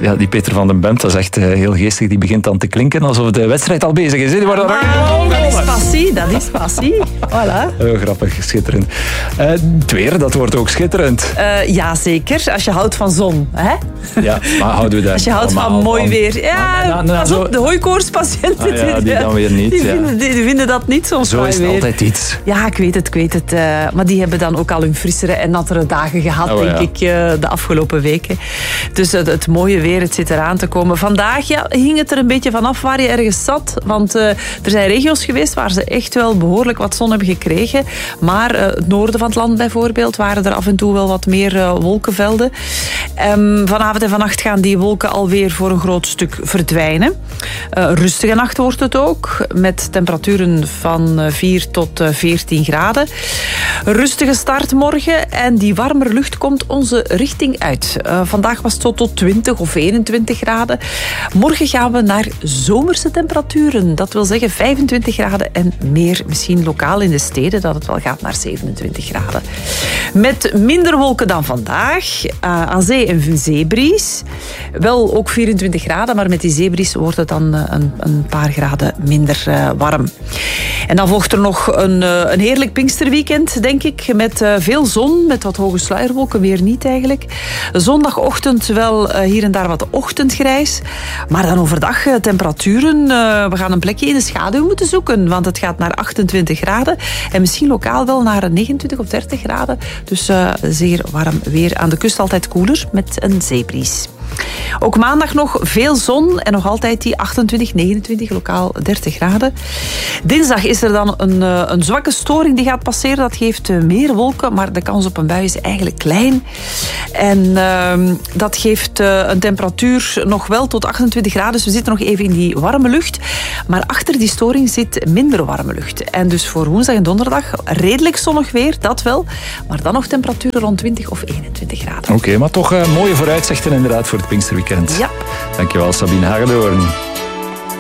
Ja, die Peter van den Bemt, dat is echt heel geestig. Die begint dan te klinken alsof de wedstrijd al bezig is. Dat is passie, dat is passie. Voilà. Heel grappig, schitterend. Het weer, dat wordt ook schitterend. Ja, zeker. Als je houdt van zon. Hè? Ja, maar houden we dat als je houdt van mooi weer. Ja, pas op, de hooikoortspatiënten. Die dan weer niet. Die vinden dat niet zo Zo is het weer. altijd iets. Ja, ik weet het. Maar die hebben dan ook al hun frissere en nattere dagen gehad, denk ik, de afgelopen weken. Dus het mooie weer, het zit eraan te komen. Vandaag hing het er een beetje vanaf waar je ergens zat. Want er zijn regio's geweest waar ze echt wel behoorlijk wat zon hebben gekregen. Maar het noorden van het land bijvoorbeeld waren er af en toe wel wat meer wolkenvelden. Vanavond en vannacht gaan die wolken alweer voor een groot stuk verdwijnen. Rustige nacht wordt het ook, met temperaturen van 4 tot 14 graden. Rustige start morgen en die warmere lucht komt onze richting uit. Vandaag was het tot 20 of 21 graden. Morgen gaan we naar zomerse temperaturen. Dat wil zeggen 25 graden en meer, misschien lokaal in de steden, dat het wel gaat naar 27 graden. Met minder wolken dan vandaag. Aan zee een zeebries. Wel ook 24 graden, maar met die zeebries wordt het dan een paar graden minder warm. En dan volgt er nog een heerlijk Pinksterweekend, denk ik, met veel zon, met wat hoge sluierwolken, weer niet eigenlijk. Zondagochtend wel hier en daar wat ochtendgrijs. Maar dan overdag temperaturen. We gaan een plekje in de schaduw moeten zoeken, want het gaat naar 28 graden. En misschien lokaal wel naar 29 of 30 graden. Dus zeer warm weer. Aan de kust altijd koeler met een zeebries. Ook maandag nog veel zon en nog altijd die 28, 29, lokaal 30 graden. Dinsdag is er dan een zwakke storing die gaat passeren. Dat geeft meer wolken, maar de kans op een bui is eigenlijk klein. En dat geeft een temperatuur nog wel tot 28 graden. Dus we zitten nog even in die warme lucht. Maar achter die storing zit minder warme lucht. En dus voor woensdag en donderdag redelijk zonnig weer, dat wel. Maar dan nog temperaturen rond 20 of 21 graden. Oké, maar toch mooie vooruitzichten inderdaad voor het Pinksterweekend. Ja. Dankjewel, Sabine Hagedoorn.